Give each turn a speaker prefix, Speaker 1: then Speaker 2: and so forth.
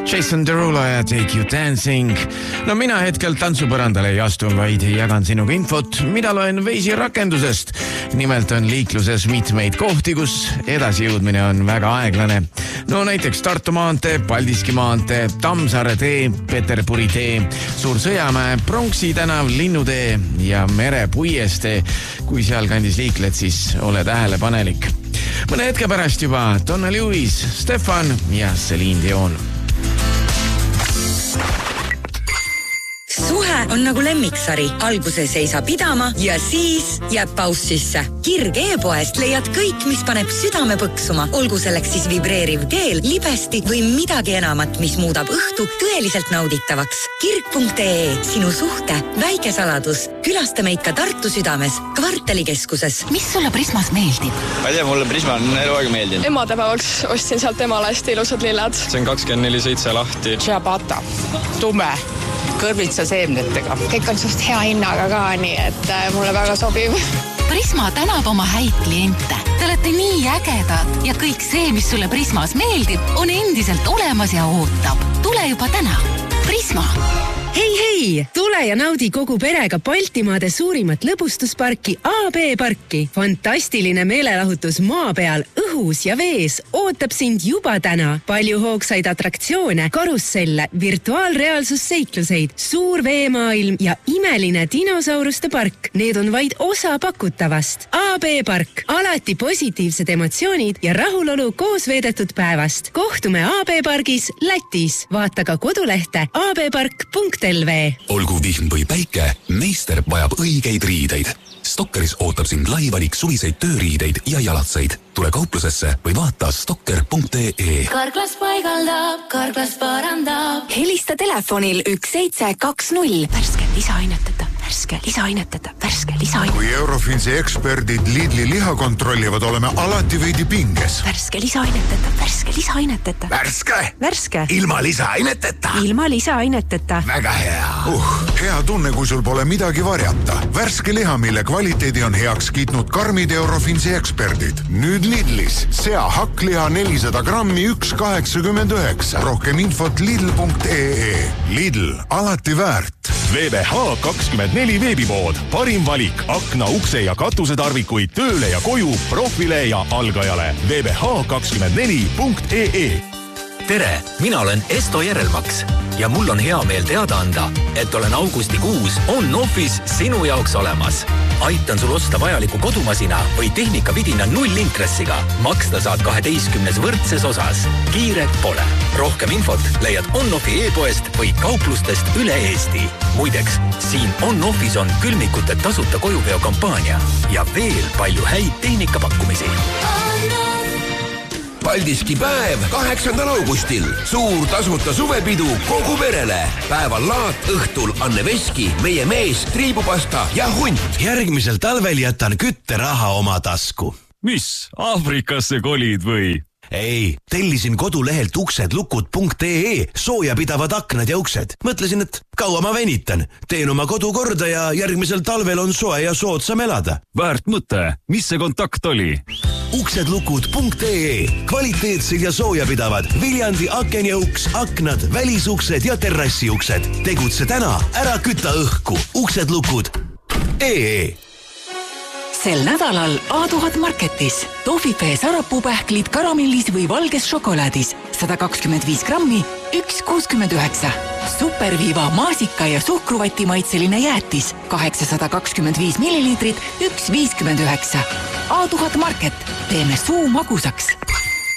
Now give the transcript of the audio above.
Speaker 1: Jason Derulo ja Take You Dancing. No mina hetkel tantsupõrandale ei astu, vaid jagan sinuga infot, mida loen Veisi rakendusest. Nimelt on liikluses mitmeid kohti, kus edasijõudmine on väga aeglane. No näiteks Tartu maantee, Paldiski maantee, Tammsaare tee, Peterburi tee, Suur-Sõjamäe, Pronksi tänav, Linnutee ja Merepuiestee. Kui seal kandis liikled, siis ole tähelepanelik. Mõne hetke pärast juba Donna Lewis, Stefan ja Celine Dion.
Speaker 2: Suhe on nagu lemmiksari. Alguses ei saa pidama ja siis jääb paus sisse. Kirg e-poest leiad kõik, mis paneb südame põksuma. Olgu selleks siis vibreeriv keel, libesti või midagi enamat, mis muudab õhtu tõeliselt nauditavaks. Kirg.ee, sinu suhte väike saladus. Külasta meid ka Tartu südames, Kvartalikeskuses.
Speaker 3: Mis sulle Prismas meeldib?
Speaker 4: Ma ei tea, mulle Prisma on eluaega meeldinud.
Speaker 5: Emadepäevaks ostsin sealt emale hästi ilusad lilled.
Speaker 4: See on 24/7 lahti.
Speaker 6: Ciabatta, tume, kõrvitsa seemnetega.
Speaker 5: Kõik on suht hea hinnaga ka, nii et mulle väga sobib.
Speaker 3: Prisma tänab oma häid kliente. Te olete nii ägedad ja kõik see, mis sulle Prismas meeldib, on endiselt olemas ja ootab. Tule juba täna. Prisma.
Speaker 7: Hei, tule ja naudi kogu perega Baltimaade suurimat lõbustusparki AB Parki. Fantastiline meelelahutus maa peal, õhus ja vees ootab sind juba täna. Palju hoogsaid atraktsioone, karusselle, virtuaalreaalsusseikluseid, suur veemaailm ja imeline dinosauruste park. Need on vaid osa pakutavast. AB Park, alati positiivsed emotsioonid ja rahulolu koos veedetud päevast. Kohtume AB Pargis Lätis. Vaata ka kodulehte abpark.lv.
Speaker 8: Olgu vihm või päike, meister vajab õigeid riideid. Stokkeris ootab sind laivalik suviseid tööriideid ja jalatseid. Tule kauplusesse või vaata stokker.ee.
Speaker 9: Karklas paigaldab, Karklas parandab.
Speaker 3: Helista telefonil 1720. Värske lisaaineteta, värske lisaaineteta, värske lisaaineteta.
Speaker 10: Kui Eurofinsi eksperdid Lidli liha kontrollivad, oleme alati veidi pinges.
Speaker 3: Värske lisaaineteta, värske lisaaineteta.
Speaker 10: Värske? Ilma lisaaineteta?
Speaker 3: Ilma lisaaineteta.
Speaker 10: Väga hea. Hea tunne, kui sul pole midagi varjata. Värske liha, mille kvaliteedi on heaks kiitnud karmid Eurofinsi eksperdid. Nüüd Lidlis. Sea hakkliha 400 grammi 1,89. Rohkem infot lidl.ee. Lidl, alati väärt.
Speaker 11: VBH24 veebipood. Parim valik akna, ukse ja katusetarvikuid tööle ja koju, profile ja algajale. VBH24.ee.
Speaker 12: Tere, mina olen Esto Järelmaks ja mul on hea meel teada anda, et olen augustikuus On-Office sinu jaoks olemas. Aitan sul osta vajaliku kodumasina või tehnikavidina 0 intressiga. Maksta saad 12 võrdses osas. Kiiret pole. Rohkem infot leiad On-Offi e-poest või kauplustest üle Eesti. Muideks, siin On-Office on külmikute tasuta kojuveo kampaania ja veel palju häid tehnikapakkumisi.
Speaker 13: Paldiski päev 8. augustil. Suur tasuta suvepidu kogu perele. Päeval laat, õhtul Anne Veski, meie mees, triibupasta ja hunt.
Speaker 14: Järgmisel talvel jätan kütteraha oma tasku.
Speaker 15: Mis? Aafrikasse kolid või?
Speaker 14: Ei, tellisin kodulehelt uksedlukud.ee soojapidavad aknad ja uksed. Mõtlesin, et kaua ma venitan. Teen oma kodu korda ja järgmisel talvel on soe ja soodsam elada.
Speaker 15: Väärt mõte. Mis see kontakt oli?
Speaker 14: uksedlukud.ee. Kvaliteetsed ja soojapidavad Viljandi aken ja uks, aknad, välisuksed ja terrassiuksed. Tegutse täna, ära küta õhku. uksedlukud.ee.
Speaker 3: Sel nädalal A1000 Marketis tohvipee sarapuupähklid karamellis või valges šokolaadis 125 grammi 1,69. Superviiva maasika ja suhkruvati maitseline jäätis 825 milliliitrit 1,59. A1000 Market, teeme suu magusaks.